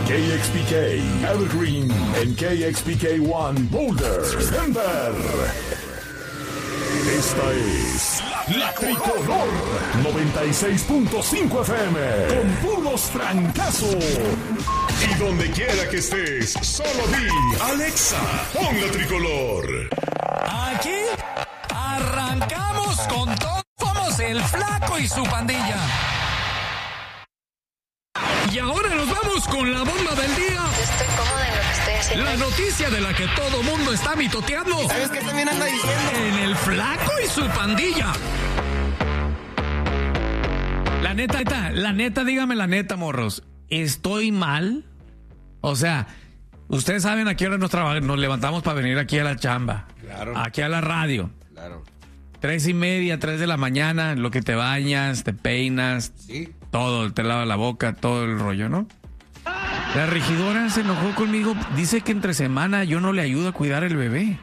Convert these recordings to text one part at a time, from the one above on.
KXPK, Evergreen, en KXPK1, Boulder, Denver. Esta es La Tricolor 96.5 FM, con puros francazos. Y donde quiera que estés, solo di Alexa, pon La Tricolor. Aquí arrancamos con todo. Somos el Flaco y su pandilla. Y ahora nos vamos con la bomba del día. Estoy cómoda en lo que estoy haciendo. La noticia de la que todo mundo está mitoteando. ¿Sabes qué también anda diciendo? En el Flaco y su pandilla. La neta, dígame la neta, morros. ¿Estoy mal? O sea, ustedes saben a qué hora nos levantamos para venir aquí a la chamba. Claro. Aquí a la radio. Claro. 3:30, 3 de la mañana, lo que te bañas, te peinas, Sí. todo, te lavas la boca, todo el rollo, ¿no? La regidora se enojó conmigo, dice que entre semana yo no le ayudo a cuidar el bebé.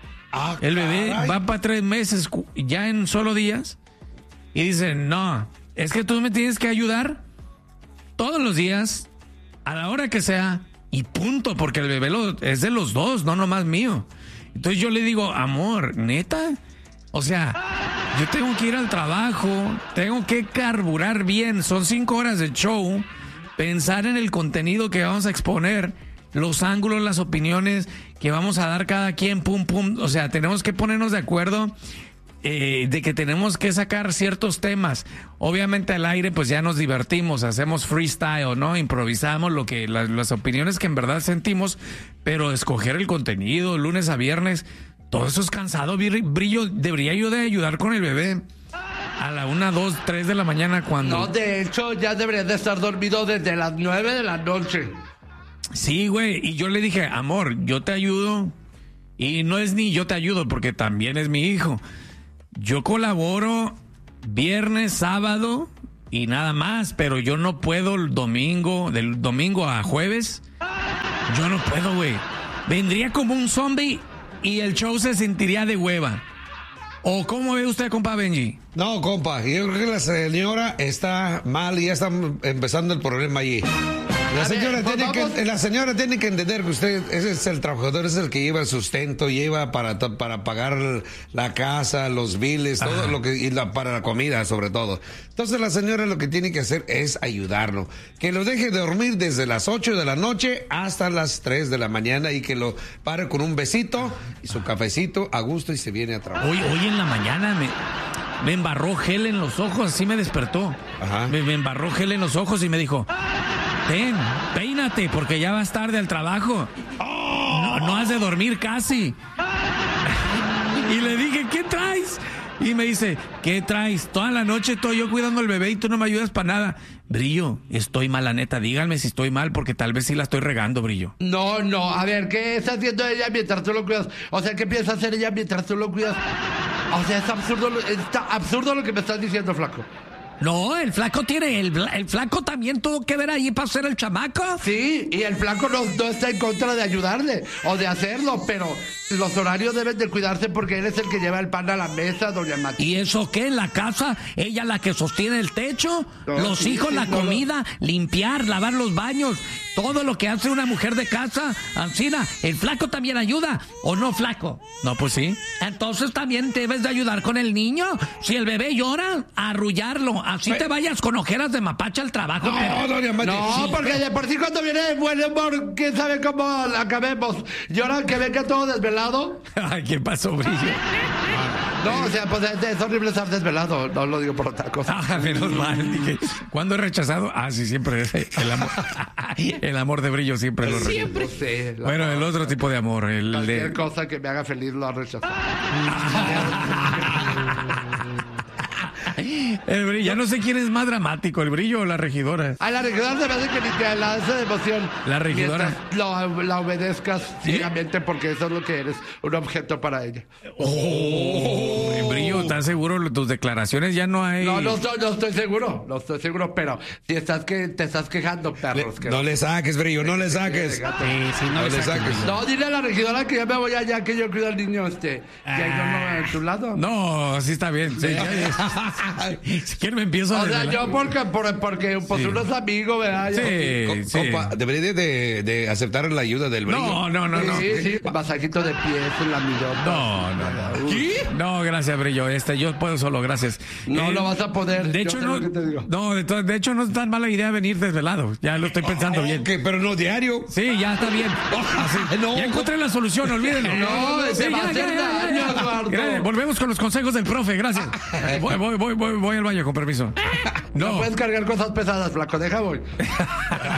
El bebé va para 3 meses, ya en solo días, y dice, no, es que tú me tienes que ayudar todos los días, a la hora que sea, y punto, porque el bebé es de los dos, no nomás mío. Entonces yo le digo, amor, ¿neta? O sea, yo tengo que ir al trabajo, tengo que carburar bien, son 5 horas de show, pensar en el contenido que vamos a exponer, los ángulos, las opiniones que vamos a dar cada quien, pum, pum. O sea, tenemos que ponernos de acuerdo de que tenemos que sacar ciertos temas. Obviamente al aire pues ya nos divertimos, hacemos freestyle, ¿no? Improvisamos las opiniones que en verdad sentimos, pero escoger el contenido lunes a viernes... Todo eso es cansado, Brillo. Debería yo de ayudar con el bebé a la 1, 2, 3 de la mañana cuando... No, de hecho, ya deberías de estar dormido desde las 9 de la noche. Sí, güey. Y yo le dije, amor, yo te ayudo. Y no es ni yo te ayudo, porque también es mi hijo. Yo colaboro viernes, sábado y nada más, pero yo no puedo del domingo a jueves. Yo no puedo, güey. Vendría como un zombie... y el show se sentiría de hueva. ¿O cómo ve usted, compa Benji? No, compa, yo creo que la señora está mal y ya está empezando el problema allí. La señora tiene que entender que usted es el trabajador, es el que lleva el sustento, lleva para pagar la casa, los biles, todo lo que para la comida sobre todo. Entonces la señora lo que tiene que hacer es ayudarlo, que lo deje dormir desde las 8 de la noche hasta las 3 de la mañana y que lo pare con un besito y su cafecito a gusto y se viene a trabajar. Hoy en la mañana me embarró gel en los ojos, así me despertó. Ajá. Me embarró gel en los ojos y me dijo, ten, peínate porque ya vas tarde al trabajo. No has de dormir casi. Y le dije, ¿qué traes? Y me dice, ¿qué traes? Toda la noche estoy yo cuidando al bebé y tú no me ayudas para nada. Brillo, estoy mal, la neta. Díganme si estoy mal porque tal vez sí la estoy regando, Brillo. No, a ver, ¿qué está haciendo ella mientras tú lo cuidas? O sea, ¿qué piensa hacer ella mientras tú lo cuidas? O sea, está absurdo lo que me estás diciendo, Flaco. No, el flaco el flaco también tuvo que ver ahí para ser el chamaco. Sí, y el Flaco no está en contra de ayudarle o de hacerlo, pero los horarios deben de cuidarse porque él es el que lleva el pan a la mesa, doña Mati. ¿Y eso qué? ¿En la casa? ¿Ella la que sostiene el techo? No, ¿Los sí, hijos, sí, la no, comida, limpiar, lavar los baños? Todo lo que hace una mujer de casa. Ancina, ¿el flaco también ayuda? ¿O no, Flaco? No, pues sí. Entonces también debes de ayudar con el niño. Si el bebé llora, arrullarlo. Así te vayas con ojeras de mapacha al trabajo. No, doña Mati. No, porque de por sí cuando viene buen humor, quién sabe cómo la acabemos. Llora que venga todo desvelado. Ay, ¿qué pasó, Brillo? No, o sea, pues es horrible estar desvelado. No lo digo por otra cosa. Ah, menos mal. Dije, ¿cuándo he rechazado? Ah, sí, siempre. El amor, el amor de Brillo siempre lo rechazo. Siempre. Sí, Bueno, el otro tipo de amor. Cualquier cosa que me haga feliz lo ha rechazado. El Brillo, ya no sé quién es más dramático, el Brillo o la regidora. Ay, la regidora se me hace que ni te la hace de emoción. La regidora. Mientras la obedezcas ciegamente porque eso es lo que eres, un objeto para ella. Brillo, ¿estás seguro de tus declaraciones? Ya no hay... No estoy seguro, pero si te estás quejando, perros. No le saques, Brillo, no le saques. Sí, No le saques. No, dile a la regidora que ya me voy allá, que yo cuido al niño, que yo no a tu lado. No, sí está bien. Sí, Si quieren me empiezo a O sea, desvelar. yo porque pues Sí. unos amigos, ¿verdad? Sí. Compa, debería de aceptar la ayuda del brillo. No. Sí, masajito de pies en la millota. No. ¿Qué? No, gracias, Brillo. Yo puedo solo, gracias. No lo vas a poder. De yo hecho, sé no. lo que te digo. No, de hecho, no es tan mala idea venir desvelado. Ya lo estoy pensando bien. Ok, pero no diario. Sí, ya está bien. Así. No. Ya encontré la solución, olvídenlo. No, te va a hacer daño, Eduardo. Gracias. Volvemos con los consejos del profe, gracias. Voy al baño, con permiso. No puedes cargar cosas pesadas, flaco. Deja voy.